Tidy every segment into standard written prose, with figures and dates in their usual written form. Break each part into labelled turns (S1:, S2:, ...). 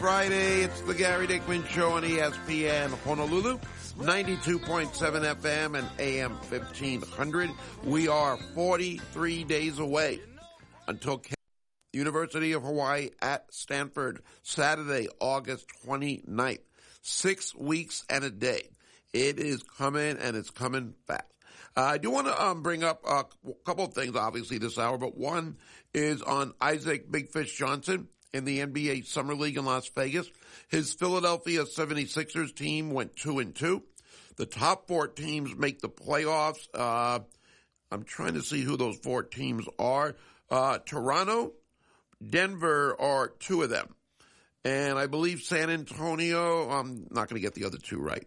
S1: Friday, it's the Gary Dickman Show on ESPN Honolulu, 92.7 FM and AM 1500. We are 43 days away until University of Hawaii at Stanford, Saturday, August 29th. 6 weeks and a day. It is coming, and it's coming fast. I do want to bring up a couple of things, obviously, this hour, but one is on Isaac Big Fish Johnson in the NBA Summer League in Las Vegas. His Philadelphia 76ers team went 2-2. The top four teams make the playoffs. I'm trying to see who those four teams are. Toronto, Denver are two of them. And I believe San Antonio, I'm not going to get the other two right.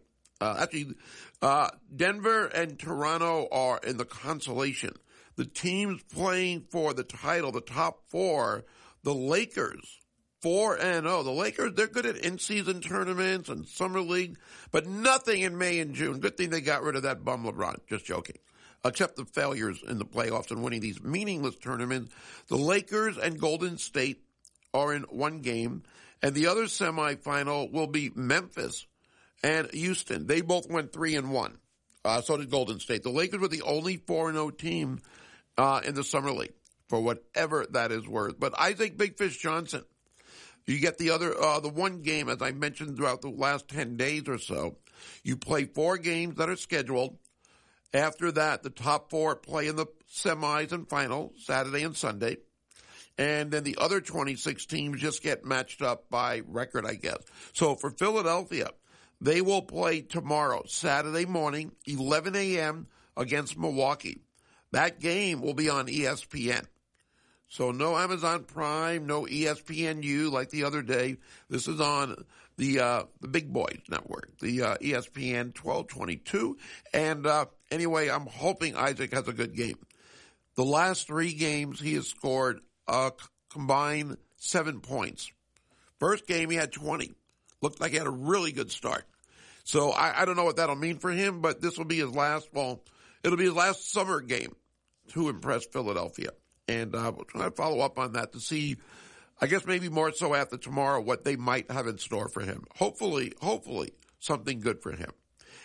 S1: Denver and Toronto are in the consolation. The teams playing for the title, the top four, the Lakers, 4-0. The Lakers, they're good at in-season tournaments and summer league, but nothing in May and June. Good thing they got rid of that bum LeBron. Just joking. Except the failures in the playoffs and winning these meaningless tournaments. The Lakers and Golden State are in one game, and the other semifinal will be Memphis and Houston. They both went 3-1. So did Golden State. The Lakers were the only 4-0 team in the summer league, for whatever that is worth. But Isaac Big Fish Johnson, you get the other, the one game, as I mentioned throughout the last 10 days or so. You play 4 games that are scheduled. After that, the top 4 play in the semis and final, Saturday and Sunday. And then the other 26 teams just get matched up by record, I guess. So for Philadelphia, they will play tomorrow, Saturday morning, 11 a.m. against Milwaukee. That game will be on ESPN. So no Amazon Prime, no ESPNU like the other day. This is on the Big Boys Network, the ESPN 1222. And anyway, I'm hoping Isaac has a good game. The last 3 games, he has scored a combined 7 points. First game, he had 20. Looked like he had a really good start. So I don't know what that'll mean for him, but this will be his last, it'll be his last summer game to impress Philadelphia. And we'll try to follow up on that to see, I guess maybe more so after tomorrow, what they might have in store for him. Hopefully, something good for him.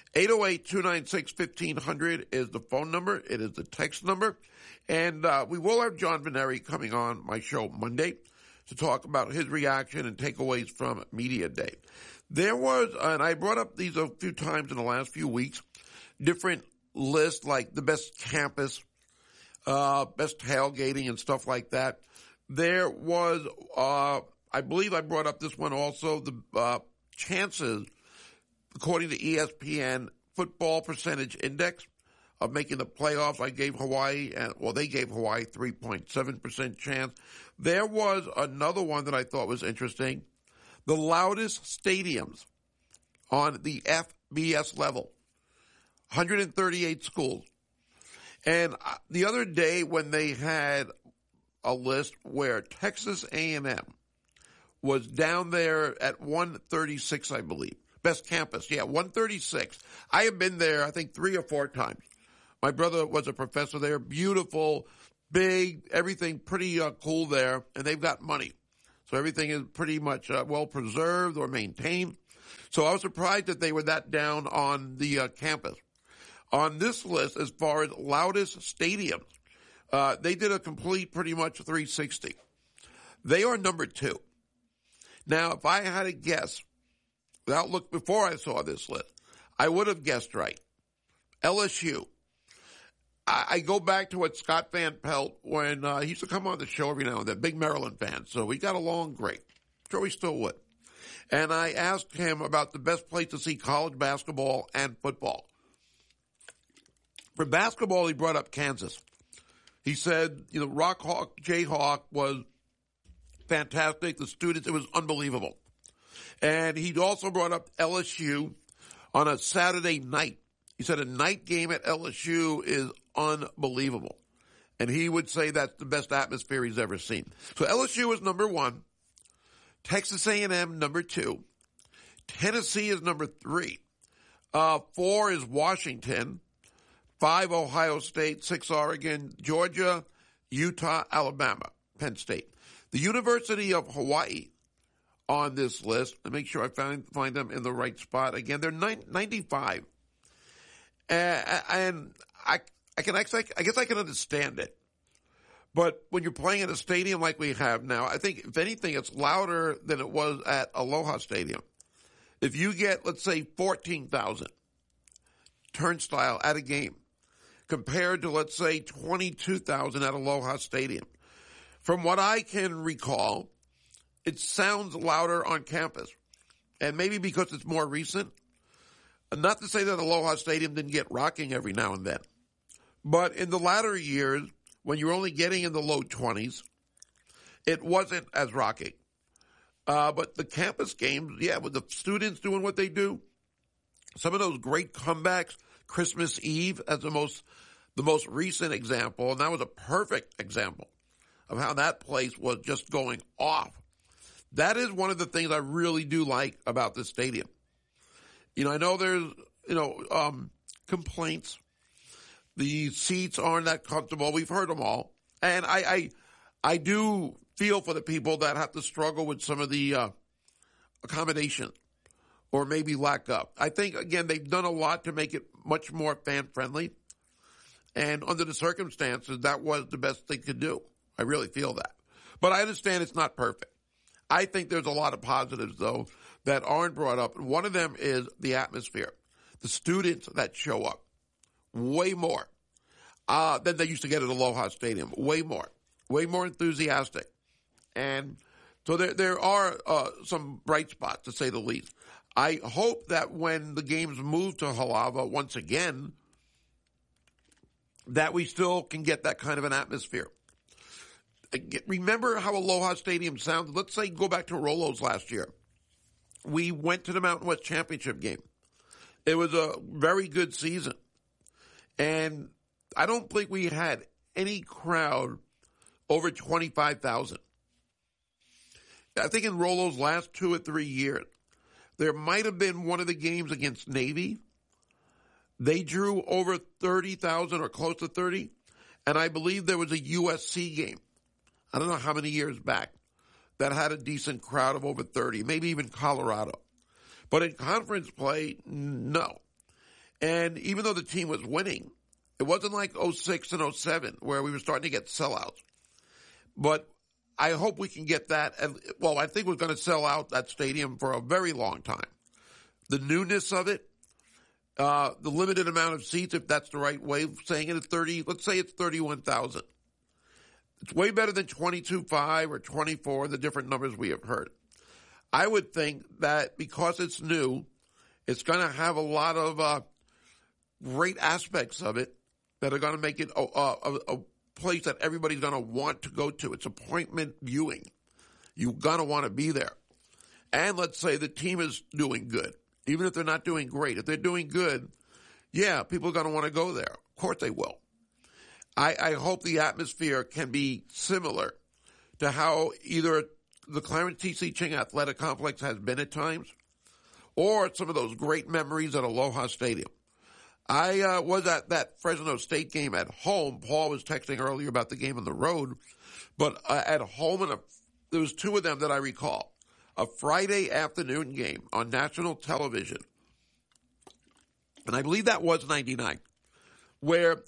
S1: 808-296-1500 is the phone number. It is the text number. And we will have John Veneri coming on my show Monday to talk about his reaction and takeaways from Media Day. There was, and I brought up these a few times in the last few weeks, different lists like the best campus, best tailgating and stuff like that. There was, I believe I brought up this one also, the chances, according to ESPN, football percentage index of making the playoffs. I gave Hawaii, they gave Hawaii 3.7% chance. There was another one that I thought was interesting. The loudest stadiums on the FBS level, 138 schools. And the other day when they had a list where Texas A&M was down there at 136, I believe. Best campus, 136. I have been there, I think, 3 or 4 times. My brother was a professor there. Beautiful, big, everything pretty cool there, and they've got money. So everything is pretty much well-preserved or maintained. So I was surprised that they were that down on the campus. On this list, as far as loudest stadiums, they did a complete pretty much 360. They are number 2. Now, if I had to guess, before I saw this list, I would have guessed right. LSU. I go back to what Scott Van Pelt, when he used to come on the show every now and then, big Maryland fan, so we got along great. Sure we still would. And I asked him about the best place to see college basketball and football. For basketball, he brought up Kansas. He said, Rock Hawk, Jayhawk was fantastic. The students, it was unbelievable. And he also brought up LSU on a Saturday night. He said a night game at LSU is unbelievable. And he would say that's the best atmosphere he's ever seen. So LSU is number 1. Texas A&M, number 2. Tennessee is number 3. 4 is Washington. 5, Ohio State. 6, Oregon. Georgia, Utah, Alabama, Penn State. The University of Hawaii on this list. And make sure I find them in the right spot. Again, they're 95. And I guess I can understand it. But when you're playing in a stadium like we have now, I think, if anything, it's louder than it was at Aloha Stadium. If you get, let's say, 14,000 turnstile at a game compared to, let's say, 22,000 at Aloha Stadium, from what I can recall, it sounds louder on campus. And maybe because it's more recent. Not to say that Aloha Stadium didn't get rocking every now and then. But in the latter years, when you're only getting in the low 20s, it wasn't as rocking. But the campus games, with the students doing what they do, some of those great comebacks, Christmas Eve as the most recent example, and that was a perfect example of how that place was just going off. That is one of the things I really do like about this stadium. I know there's, complaints. The seats aren't that comfortable. We've heard them all. And I do feel for the people that have to struggle with some of the accommodation or maybe lack of. I think, again, they've done a lot to make it much more fan-friendly. And under the circumstances, that was the best they could do. I really feel that. But I understand it's not perfect. I think there's a lot of positives, though, that aren't brought up. And one of them is the atmosphere. The students that show up. Way more than they used to get at Aloha Stadium. Way more enthusiastic. And so there are some bright spots, to say the least. I hope that when the games move to Halawa once again, that we still can get that kind of an atmosphere. Remember how Aloha Stadium sounded? Let's say go back to Rolos last year. We went to the Mountain West Championship game. It was a very good season. And I don't think we had any crowd over 25,000. I think in Rolo's last 2 or 3 years, there might have been one of the games against Navy. They drew over 30,000 or close to 30. And I believe there was a USC game, I don't know how many years back, that had a decent crowd of over 30, maybe even Colorado. But in conference play, no. And even though the team was winning, it wasn't like 06 and 07 where we were starting to get sellouts. But I hope we can get that. Well, I think we're going to sell out that stadium for a very long time. The newness of it, the limited amount of seats, if that's the right way of saying it, at 30, let's say it's 31,000. It's way better than 22.5 or 24, the different numbers we have heard. I would think that because it's new, it's going to have a lot of great aspects of it that are going to make it a place that everybody's going to want to go to. It's appointment viewing. You're going to want to be there. And let's say the team is doing good, even if they're not doing great. If they're doing good, people are going to want to go there. Of course they will. I hope the atmosphere can be similar to how either the Clarence T.C. Ching Athletic Complex has been at times, or some of those great memories at Aloha Stadium. I was at that Fresno State game at home. Paul was texting earlier about the game on the road, but at home, there was 2 of them that I recall. A Friday afternoon game on national television, and I believe that was 99, where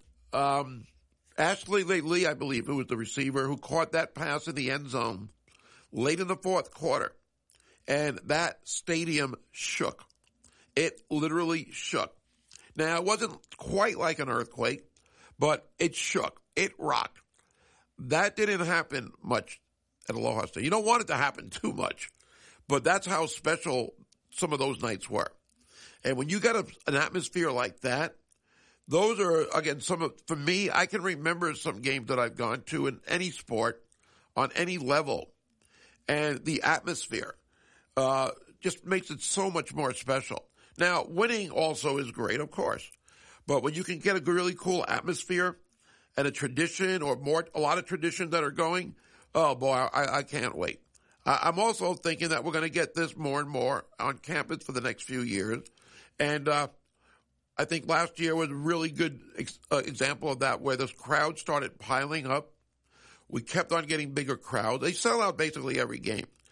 S1: Ashley Lee, I believe, who was the receiver, who caught that pass in the end zone late in the fourth quarter, and that stadium shook. It literally shook. Now, it wasn't quite like an earthquake, but it shook. It rocked. That didn't happen much at Aloha State. You don't want it to happen too much, but that's how special some of those nights were. And when you got an atmosphere like that, those are, again, for me, I can remember some games that I've gone to in any sport, on any level, and the atmosphere just makes it so much more special. Now, winning also is great, of course, but when you can get a really cool atmosphere and a tradition or a lot of traditions that are going, oh boy, I can't wait. I'm also thinking that we're going to get this more and more on campus for the next few years, and I think last year was a really good example of that, where this crowd started piling up. We kept on getting bigger crowds. They sell out basically every game.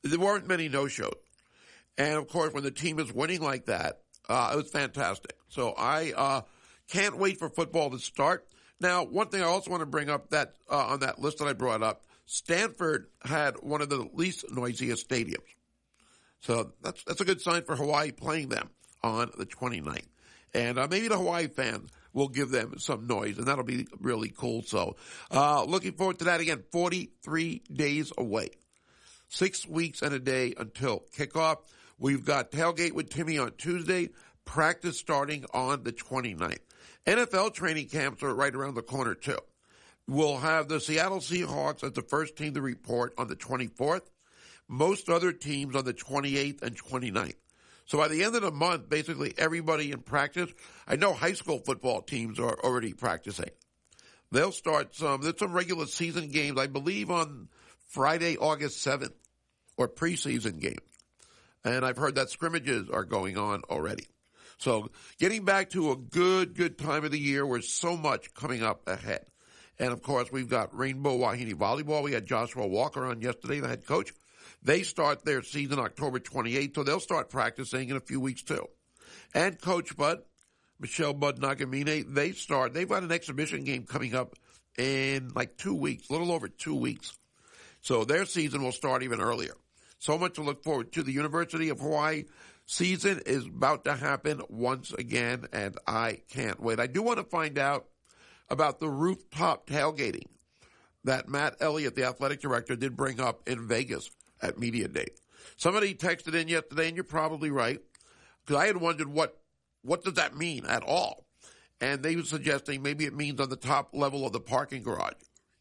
S1: there weren't many no-shows. And, of course, when the team is winning like that, it was fantastic. So I can't wait for football to start. Now, one thing I also want to bring up that on that list that I brought up, Stanford had one of the least noisiest stadiums. So that's a good sign for Hawaii playing them on the 29th. And maybe the Hawaii fans will give them some noise, and that'll be really cool. So looking forward to that again, 43 days away. 6 weeks and a day until kickoff. We've got Tailgate with Timmy on Tuesday, practice starting on the 29th. NFL training camps are right around the corner, too. We'll have the Seattle Seahawks as the first team to report on the 24th. Most other teams on the 28th and 29th. So by the end of the month, basically everybody in practice. I know high school football teams are already practicing. They'll start there's some regular season games, I believe, on Friday, August 7th, or preseason games. And I've heard that scrimmages are going on already. So getting back to a good time of the year where so much coming up ahead. And, of course, we've got Rainbow Wahine Volleyball. We had Joshua Walker on yesterday, the head coach. They start their season October 28th, so they'll start practicing in a few weeks, too. And Coach Bud, Michelle Bud Nagamine, they've got an exhibition game coming up in like 2 weeks, a little over 2 weeks. So their season will start even earlier. So much to look forward to. The University of Hawaii season is about to happen once again, and I can't wait. I do want to find out about the rooftop tailgating that Matt Elliott, the athletic director, did bring up in Vegas at Media Day. Somebody texted in yesterday, and you're probably right, because I had wondered what does that mean at all? And they were suggesting maybe it means on the top level of the parking garage.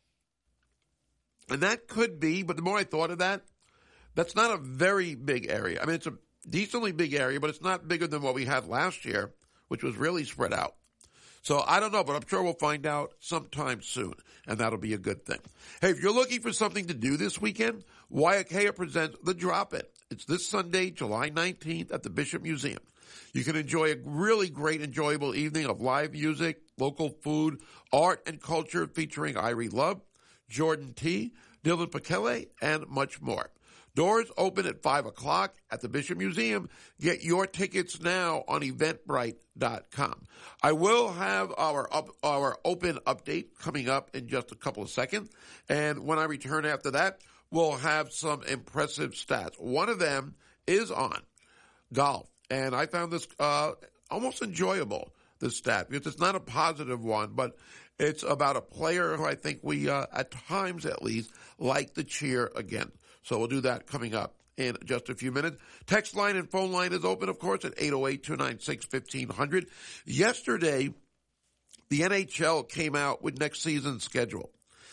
S1: And that could be, but the more I thought of that, that's not a very big area. I mean, it's a decently big area, but it's not bigger than what we had last year, which was really spread out. So I don't know, but I'm sure we'll find out sometime soon, and that'll be a good thing. Hey, if you're looking for something to do this weekend, Waiakea presents The Drop-In. It's this Sunday, July 19th at the Bishop Museum. You can enjoy a really great, enjoyable evening of live music, local food, art, and culture featuring Irie Love, Jordan T., Dylan Pakele, and much more. Doors open at 5 o'clock at the Bishop Museum. Get your tickets now on Eventbrite.com. I will have our open update coming up in just a couple of seconds. And when I return after that, we'll have some impressive stats. One of them is on golf. And I found this almost enjoyable, this stat, because it's not a positive one, but it's about a player who I think we, at times at least, like to cheer again. So we'll do that coming up in just a few minutes. Text line and phone line is open, of course, at 808-296-1500. Yesterday, the NHL came out with next season's schedule.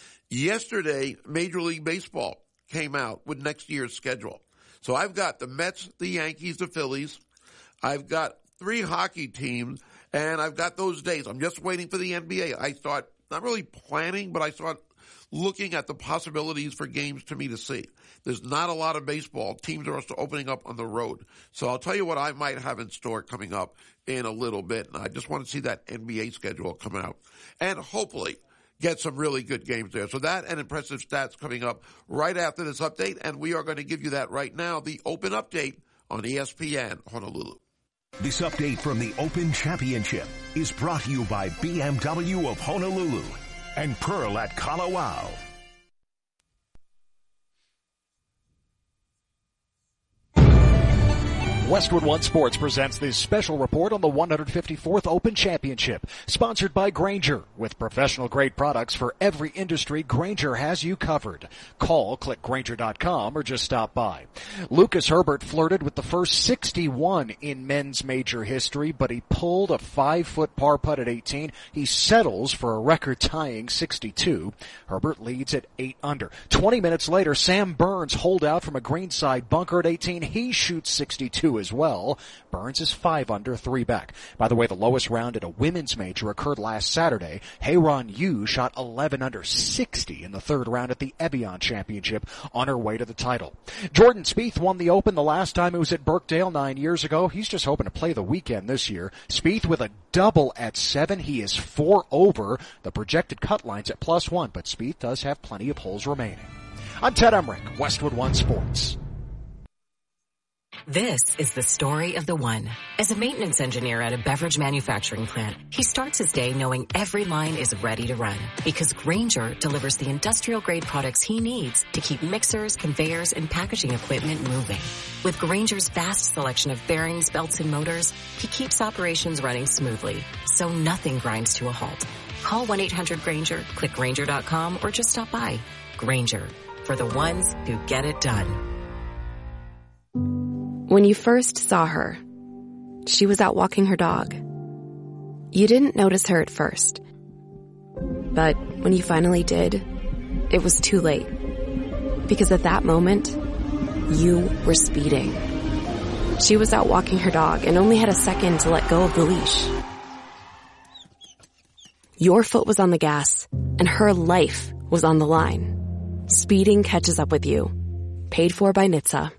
S1: Yesterday, Major League Baseball came out with next year's schedule. So I've got the Mets, the Yankees, the Phillies. I've got 3 hockey teams, and I've got those days. I'm just waiting for the NBA. I start not really planning, but I start looking at the possibilities for games to me to see. There's not a lot of baseball. Teams are also opening up on the road. So I'll tell you what I might have in store coming up in a little bit. And I just want to see that NBA schedule come out and hopefully get some really good games there. So that and impressive stats coming up right after this update. And we are going to give you that right now, the Open Update on ESPN Honolulu.
S2: This update from the Open Championship is brought to you by BMW of Honolulu and Pearl at Kalawao.
S3: Westwood One Sports presents this special report on the 154th Open Championship, sponsored by Grainger. With professional-grade products for every industry, Grainger has you covered. Call, click Grainger.com, or just stop by. Lucas Herbert flirted with the first 61 in men's major history, but he pulled a 5-foot par putt at 18. He settles for a record-tying 62. Herbert leads at 8 under. 20 minutes later, Sam Burns holed out from a greenside bunker at 18. He shoots 62 as well. Burns is 5 under, 3 back. By the way, the lowest round at a women's major occurred last Saturday. Hye-Ron Yu shot 11 under, 60 in the third round at the Evian Championship on her way to the title. Jordan Spieth won the Open the last time it was at Birkdale 9 years ago. He's just hoping to play the weekend this year. Spieth with a double at 7. He is 4 over. The projected cut line's at +1, but Spieth does have plenty of holes remaining. I'm Ted Emmerich, Westwood One Sports.
S4: This is the story of the one. As a maintenance engineer at a beverage manufacturing plant, he starts his day knowing every line is ready to run because Grainger delivers the industrial-grade products he needs to keep mixers, conveyors, and packaging equipment moving. With Grainger's vast selection of bearings, belts, and motors, he keeps operations running smoothly, so nothing grinds to a halt. Call 1-800-GRAINGER, click Grainger.com, or just stop by. Grainger, for the ones who get it done.
S5: When you first saw her, she was out walking her dog. You didn't notice her at first. But when you finally did, it was too late. Because at that moment, you were speeding. She was out walking her dog and only had a second to let go of the leash. Your foot was on the gas, and her life was on the line. Speeding catches up with you. Paid for by NHTSA.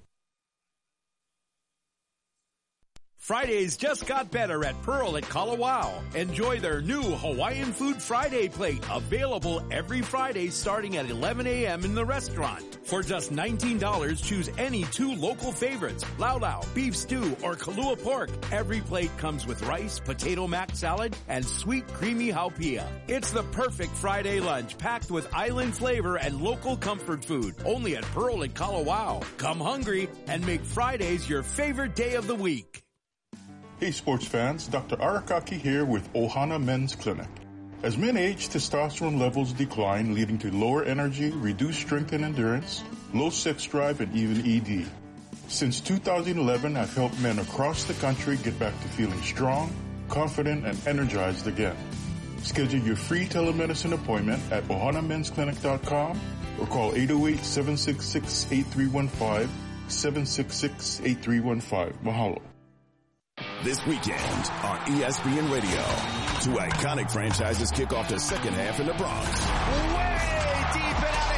S6: Fridays just got better at Pearl at Kalawao. Enjoy their new Hawaiian Food Friday plate, available every Friday starting at 11 a.m. in the restaurant. For just $19, choose any 2 local favorites, laulau, beef stew, or Kalua pork. Every plate comes with rice, potato mac salad, and sweet creamy haupia. It's the perfect Friday lunch packed with island flavor and local comfort food. Only at Pearl at Kalawao. Come hungry and make Fridays your favorite day of the week.
S7: Hey sports fans, Dr. Arakaki here with Ohana Men's Clinic. As men age, testosterone levels decline, leading to lower energy, reduced strength and endurance, low sex drive, and even ED. Since 2011, I've helped men across the country get back to feeling strong, confident, and energized again. Schedule your free telemedicine appointment at ohanamensclinic.com or call 808-766-8315, 766-8315. Mahalo.
S8: This weekend on ESPN Radio, 2 iconic franchises kick off the second half in the Bronx.
S9: Way deep and out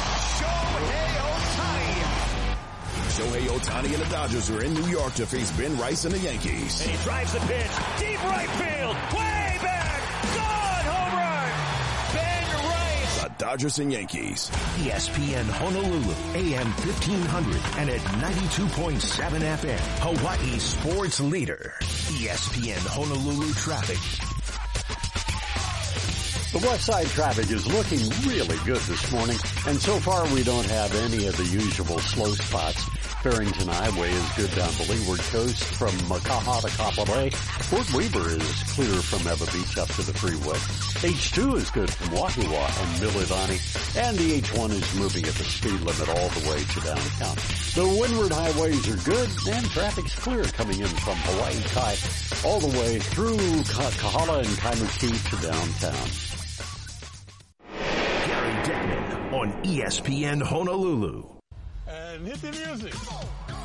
S9: of here,
S8: Shohei Ohtani and the Dodgers are in New York to face Ben Rice and the Yankees.
S9: and he drives the pitch, deep right field, way back, gone, home run, Ben Rice.
S8: The Dodgers and Yankees.
S2: ESPN Honolulu, AM 1500 and at 92.7 FM. Hawaii sports leader. ESPN Honolulu traffic.
S10: The west side traffic is looking really good this morning, and so far we don't have any of the usual slow spots. Farrington Highway is good down the Leeward Coast from Makaha to Kapolei. Fort Weaver is clear from Eva Beach up to the freeway. H2 is good from Wahiawa and Mililani, and the H1 is moving at the speed limit all the way to downtown. The windward highways are good, and traffic's clear coming in from Hawaii Kai all the way through Kahala and Kaimuki to downtown.
S2: Gary Deckman on ESPN Honolulu.
S11: And hit the music.